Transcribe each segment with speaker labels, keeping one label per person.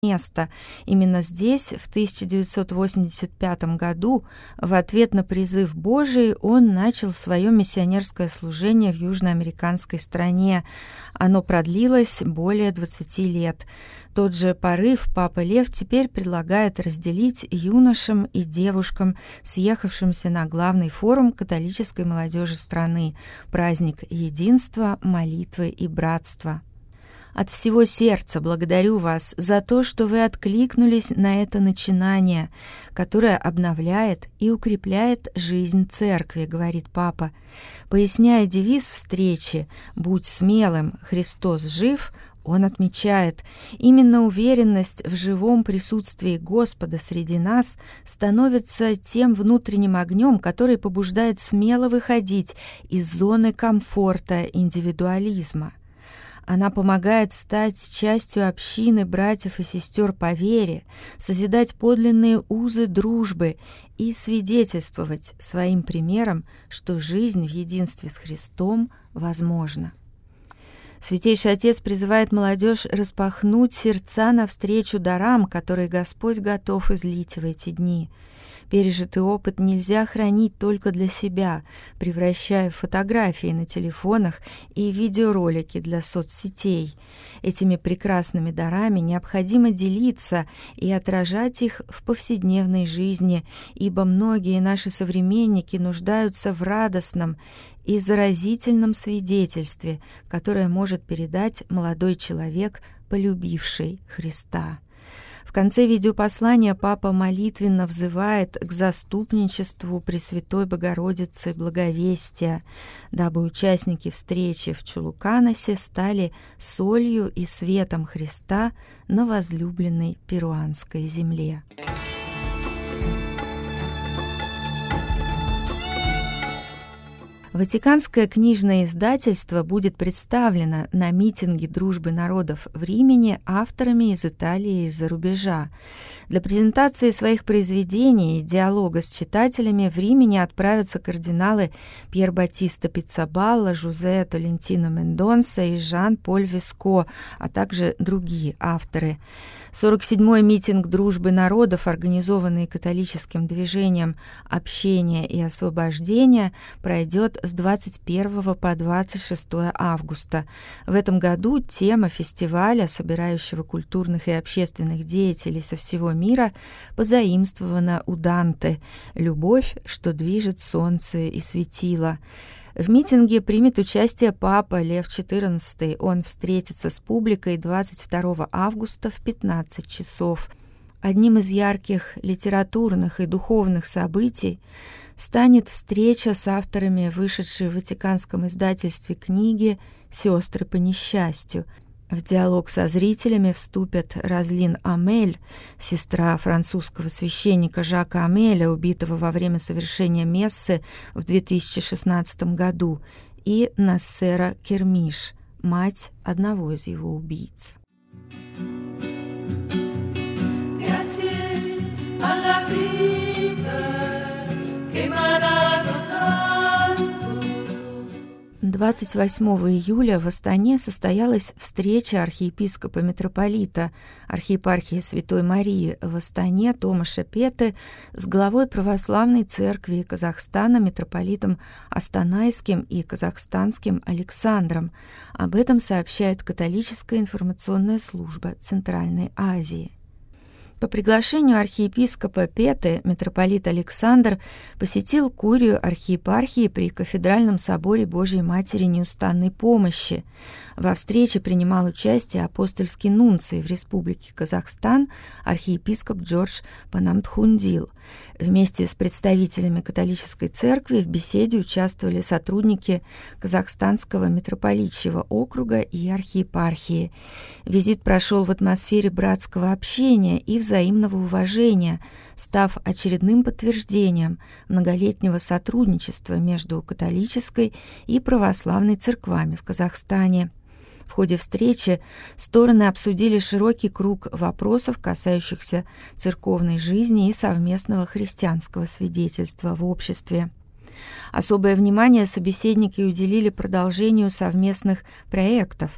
Speaker 1: место. Именно здесь, в 1985 году, в ответ на призыв Божий, он начал свое миссионерское служение в южноамериканской стране. Оно продлилось более 20 лет. Тот же порыв Папа Лев теперь предлагает разделить юношам и девушкам, съехавшимся на главный форум католической молодежи страны, праздник единства, молитвы и братства. От всего сердца благодарю вас за то, что вы откликнулись на это начинание, которое обновляет и укрепляет жизнь церкви, говорит Папа. Поясняя девиз встречи «Будь смелым, Христос жив», он отмечает, именно уверенность в живом присутствии Господа среди нас становится тем внутренним огнем, который побуждает смело выходить из зоны комфорта индивидуализма. Она помогает стать частью общины братьев и сестер по вере, созидать подлинные узы дружбы и свидетельствовать своим примером, что жизнь в единстве с Христом возможна. Святейший Отец призывает молодежь распахнуть сердца навстречу дарам, которые Господь готов излить в эти дни. Пережитый опыт нельзя хранить только для себя, превращая в фотографии на телефонах и видеоролики для соцсетей. Этими прекрасными дарами необходимо делиться и отражать их в повседневной жизни, ибо многие наши современники нуждаются в радостном и заразительном свидетельстве, которое может передать молодой человек, полюбивший Христа. В конце видеопослания Папа молитвенно взывает к заступничеству Пресвятой Богородицы Благовестия, дабы участники встречи в Чулуканосе стали солью и светом Христа на возлюбленной перуанской земле. Ватиканское книжное издательство будет представлено на митинге дружбы народов в Риме авторами из Италии и из-за рубежа. Для презентации своих произведений и диалога с читателями в Риме отправятся кардиналы Пьер Батиста Пиццабалла, Жозе Толентино Мендонса и Жан-Поль Виско, а также другие авторы. 47-й митинг дружбы народов, организованный католическим движением «Общение и освобождение», пройдет с 21 по 26 августа. В этом году тема фестиваля, собирающего культурных и общественных деятелей со всего мира, позаимствована у Данте «Любовь, что движет солнце и светило». В митинге примет участие Папа Лев XIV. Он встретится с публикой 22 августа в 15 часов. Одним из ярких литературных и духовных событий станет встреча с авторами вышедшей в Ватиканском издательстве книги «Сестры по несчастью». В диалог со зрителями вступят Розлин Амель, сестра французского священника Жака Амеля, убитого во время совершения мессы в 2016 году, и Нассера Кермиш, мать одного из его убийц. 28 июля в Астане состоялась встреча архиепископа-митрополита архиепархии Святой Марии в Астане Томаша Петы с главой Православной Церкви Казахстана митрополитом Астанайским и Казахстанским Александром. Об этом сообщает католическая информационная служба Центральной Азии. По приглашению архиепископа Петы митрополит Александр посетил курию архиепархии при Кафедральном соборе Божией Матери Неустанной Помощи. Во встрече принимал участие апостольский нунций в Республике Казахстан архиепископ Джордж Панамтхундил. Вместе с представителями католической церкви в беседе участвовали сотрудники Казахстанского митрополитчьего округа и архиепархии. Визит прошел в атмосфере братского общения и взаимного уважения, став очередным подтверждением многолетнего сотрудничества между католической и православной церквами в Казахстане. В ходе встречи стороны обсудили широкий круг вопросов, касающихся церковной жизни и совместного христианского свидетельства в обществе. Особое внимание собеседники уделили продолжению совместных проектов.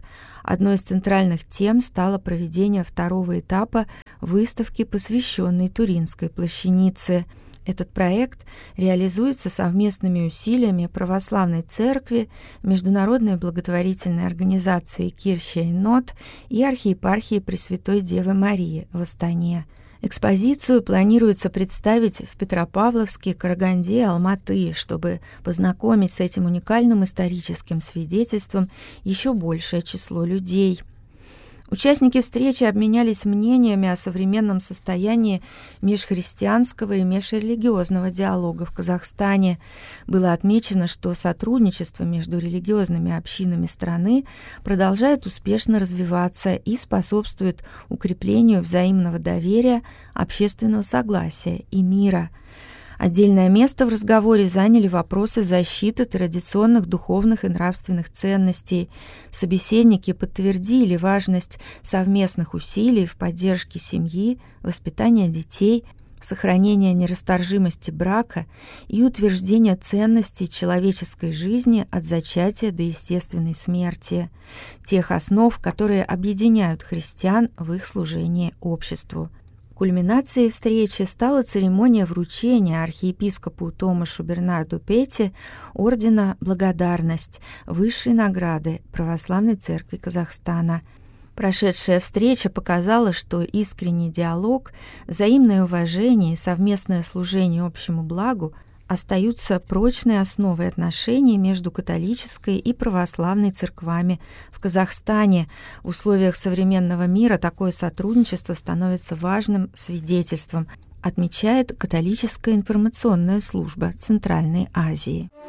Speaker 1: Одной из центральных тем стало проведение второго этапа выставки, посвященной Туринской плащанице. Этот проект реализуется совместными усилиями Православной Церкви, Международной благотворительной организации «Кирхе Нот» и архиепархии Пресвятой Девы Марии в Астане. Экспозицию планируется представить в Петропавловске, Караганде, Алматы, чтобы познакомить с этим уникальным историческим свидетельством еще большее число людей. Участники встречи обменялись мнениями о современном состоянии межхристианского и межрелигиозного диалога в Казахстане. Было отмечено, что сотрудничество между религиозными общинами страны продолжает успешно развиваться и способствует укреплению взаимного доверия, общественного согласия и мира. Отдельное место в разговоре заняли вопросы защиты традиционных духовных и нравственных ценностей. Собеседники подтвердили важность совместных усилий в поддержке семьи, воспитания детей, сохранения нерасторжимости брака и утверждения ценностей человеческой жизни от зачатия до естественной смерти, тех основ, которые объединяют христиан в их служении обществу. Кульминацией встречи стала церемония вручения архиепископу Томашу Бернарду Петти ордена «Благодарность» высшей награды Православной Церкви Казахстана. Прошедшая встреча показала, что искренний диалог, взаимное уважение и совместное служение общему благу остаются прочной основой отношений между католической и православной церквами в Казахстане. В условиях современного мира такое сотрудничество становится важным свидетельством, отмечает католическая информационная служба Центральной Азии.